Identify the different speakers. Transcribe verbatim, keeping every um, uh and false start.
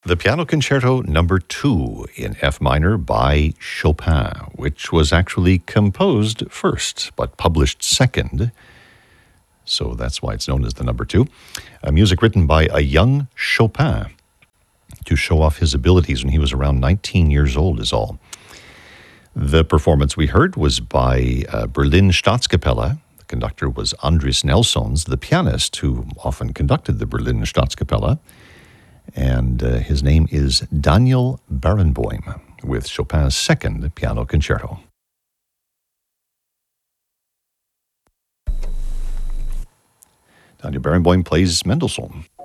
Speaker 1: The Piano Concerto Number Two in F minor by Chopin, which was actually composed first but published second, so that's why it's known as the Number Two. A music written by a young Chopin to show off his abilities when he was around nineteen years old is all. The performance we heard was by uh, Berlin Staatskapelle. The conductor was Andris Nelsons, the pianist who often conducted the Berlin Staatskapelle. And uh, his name is Daniel Barenboim with Chopin's second piano concerto. Daniel Barenboim plays Mendelssohn.